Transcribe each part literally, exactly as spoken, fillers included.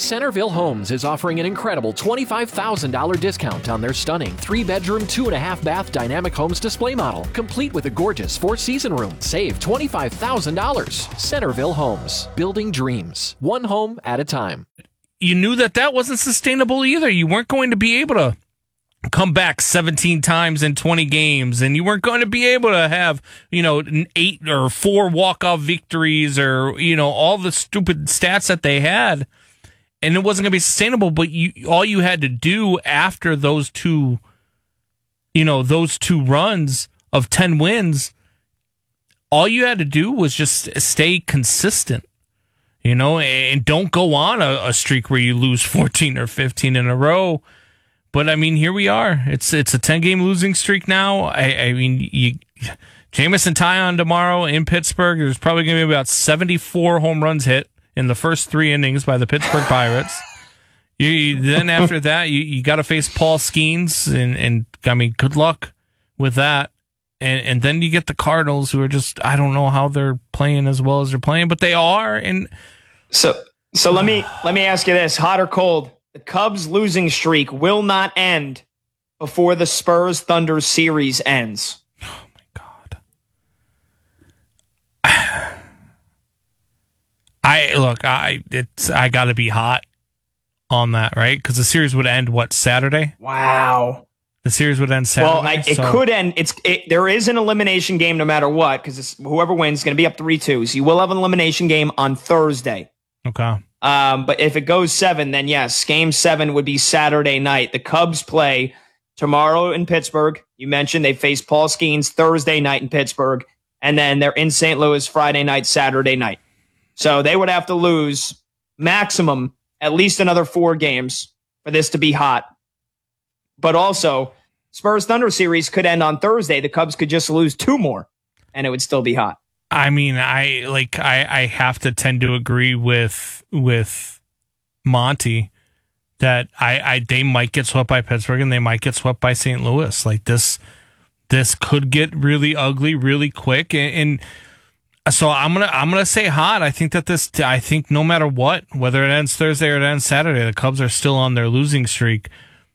Centerville Homes is offering an incredible twenty-five thousand dollars discount on their stunning three-bedroom, two-and-a-half-bath Dynamic Homes display model, complete with a gorgeous four-season room. Save twenty-five thousand dollars. Centerville Homes, building dreams, one home at a time. You knew that that wasn't sustainable either. You weren't going to be able to come back seventeen times in twenty games, and you weren't going to be able to have, you know, eight or four walk-off victories or, you know, all the stupid stats that they had. And it wasn't going to be sustainable, but you, all you had to do after those two, you know, those two runs of ten wins, all you had to do was just stay consistent, you know, and don't go on a, a streak where you lose fourteen or fifteen in a row. But I mean, here we are. It's it's a ten game losing streak now. I, I mean, you, Jameson Taillon tomorrow in Pittsburgh. There's probably going to be about seventy-four home runs hit in the first three innings by the Pittsburgh Pirates. You, then after that, you, you got to face Paul Skeens, and, and I mean, good luck with that. And and then you get the Cardinals, who are just, I don't know how they're playing as well as they're playing, but they are. And so so let me let me ask you this: hot or cold? The Cubs' losing streak will not end before the Spurs Thunder series ends. Oh my God. I look, I it's I got to be hot on that, right? Because the series would end what, Saturday? Wow. The series would end Saturday. Well, I, it so. could end. It's it, there is an elimination game no matter what, because whoever wins is going to be up three two. So you will have an elimination game on Thursday. Okay. Um, but if it goes seven, then yes, game seven would be Saturday night. The Cubs play tomorrow in Pittsburgh. You mentioned they face Paul Skeens Thursday night in Pittsburgh, and then they're in Saint Louis Friday night, Saturday night. So they would have to lose maximum at least another four games for this to be hot. But also, Spurs Thunder series could end on Thursday. The Cubs could just lose two more, and it would still be hot. I mean, I like I, I have to tend to agree with with Monty that I, I they might get swept by Pittsburgh and they might get swept by Saint Louis. Like this, this could get really ugly really quick, and, and so I'm gonna I'm gonna say hot. I think that this I think no matter what, whether it ends Thursday or it ends Saturday, the Cubs are still on their losing streak.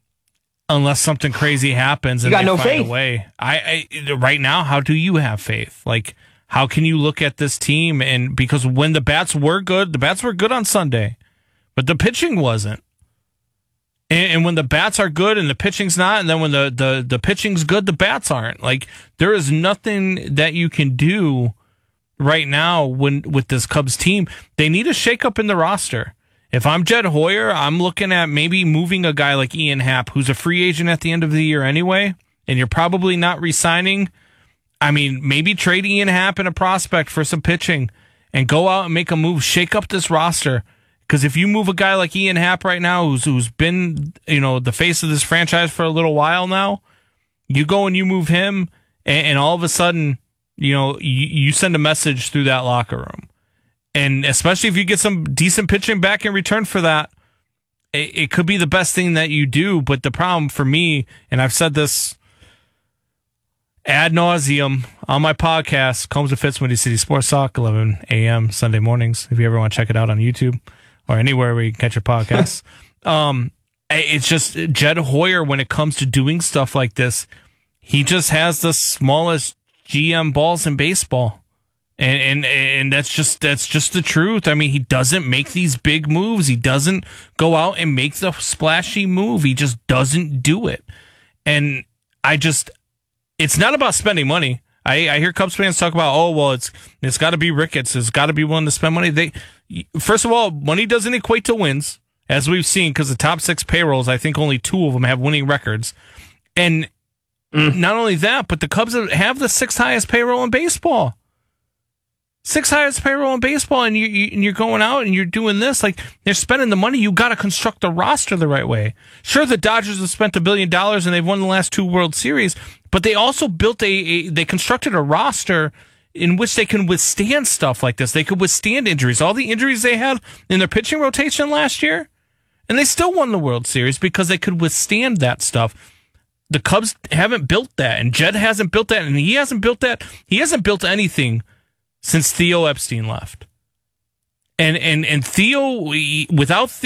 Unless something crazy happens and you got they no find faith. a way. I, I right now, how do you have faith? Like, how can you look at this team and because when the bats were good, the bats were good on Sunday, but the pitching wasn't. And, and when the bats are good and the pitching's not, and then when the, the, the pitching's good, the bats aren't. Like, there is nothing that you can do right now when with this Cubs team. They need a shakeup in the roster. If I'm Jed Hoyer, I'm looking at maybe moving a guy like Ian Happ, who's a free agent at the end of the year anyway, and you're probably not re-signing. I mean, maybe trade Ian Happ and a prospect for some pitching and go out and make a move, shake up this roster. Because if you move a guy like Ian Happ right now, who's who's been, you know, the face of this franchise for a little while now, you go and you move him, and, and all of a sudden, you know, you, you send a message through that locker room. And especially if you get some decent pitching back in return for that, it, it could be the best thing that you do. But the problem for me, and I've said this ad nauseum on my podcast, Combs and Fitz, Windy City Sports Talk, eleven a.m. Sunday mornings. If you ever want to check it out on YouTube or anywhere where you can catch your podcasts. um, it's just Jed Hoyer, when it comes to doing stuff like this, he just has the smallest G M balls in baseball. And, and and that's just that's just the truth. I mean, he doesn't make these big moves. He doesn't go out and make the splashy move. He just doesn't do it. And I just, it's not about spending money. I, I hear Cubs fans talk about, oh, well, it's it's got to be Ricketts. It's got to be willing to spend money. They, first of all, money doesn't equate to wins, as we've seen, because the top six payrolls, I think only two of them have winning records. And mm. not only that, but the Cubs have the sixth highest payroll in baseball. Sixth highest payroll in baseball, and, you, you, and you're going out and you're doing this. Like, they're spending the money. You got to construct the roster the right way. Sure, the Dodgers have spent a billion dollars and they've won the last two World Series, but they also built a, a they constructed a roster in which they can withstand stuff like this. They could withstand injuries. All the injuries they had in their pitching rotation last year, and they still won the World Series because they could withstand that stuff. The Cubs haven't built that, and Jed hasn't built that, and he hasn't built that. He hasn't built anything since Theo Epstein left. And and and Theo, without